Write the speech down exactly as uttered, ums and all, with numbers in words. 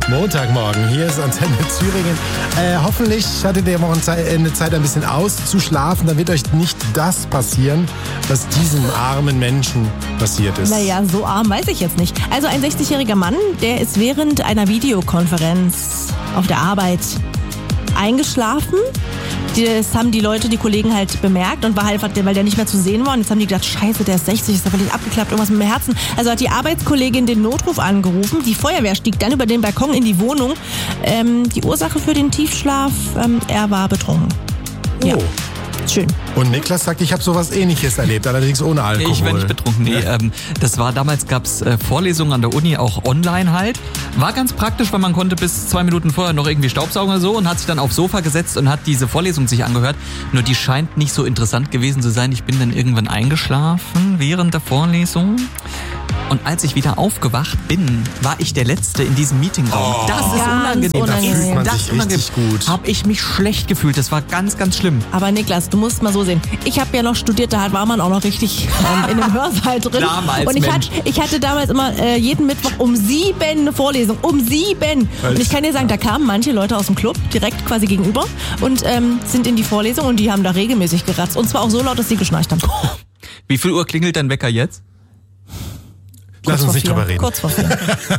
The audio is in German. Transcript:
Montagmorgen, hier ist Antenne Thüringen. Äh, hoffentlich hattet ihr morgen eine Zeit, ein bisschen auszuschlafen. Dann wird euch nicht das passieren, was diesem armen Menschen passiert ist. Naja, so arm weiß ich jetzt nicht. Also ein sechzigjähriger Mann, der ist während einer Videokonferenz auf der Arbeit eingeschlafen. Das haben die Leute, die Kollegen halt bemerkt und war halt, weil der nicht mehr zu sehen war. Und jetzt haben die gedacht, scheiße, der ist sechzig, ist da völlig abgeklappt, irgendwas mit dem Herzen. Also hat die Arbeitskollegin den Notruf angerufen. Die Feuerwehr stieg dann über den Balkon in die Wohnung. Ähm, die Ursache für den Tiefschlaf, ähm, er war betrunken. Oh. Ja. Schön. Und Niklas sagt, ich habe sowas Ähnliches erlebt, allerdings ohne Alkohol. Ich war nicht betrunken, nee. Ja. Ähm, das war, damals gab's äh, Vorlesungen an der Uni, auch online halt. War ganz praktisch, weil man konnte bis zwei Minuten vorher noch irgendwie staubsaugen oder so und hat sich dann aufs Sofa gesetzt und hat diese Vorlesung sich angehört. Nur die scheint nicht so interessant gewesen zu sein. Ich bin dann irgendwann eingeschlafen während der Vorlesung. Und als ich wieder aufgewacht bin, war ich der Letzte in diesem Meetingraum. Oh. Das ist Ganz unangenehm. unangenehm. Da fühlt man das sich richtig gut. Habe ich mich schlecht gefühlt. Das war ganz, ganz schlimm. Aber Niklas, du musst mal so sehen. Ich habe ja noch studiert, da war man auch noch richtig ähm, in einem Hörsaal drin. Damals, und ich, Mensch. hat, ich hatte damals immer äh, jeden Mittwoch um sieben eine Vorlesung. Um sieben. Und ich kann dir sagen, da kamen manche Leute aus dem Club direkt quasi gegenüber und ähm, sind in die Vorlesung und die haben da regelmäßig geratzt. Und zwar auch so laut, dass sie geschnarcht haben. Wie viel Uhr klingelt dein Wecker jetzt? Lass uns nicht drüber reden. Kurz vor vier.